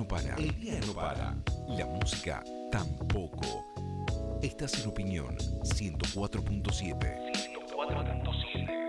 para. El día no para. La música tampoco. Estás en Opinión 104.7. 104.7.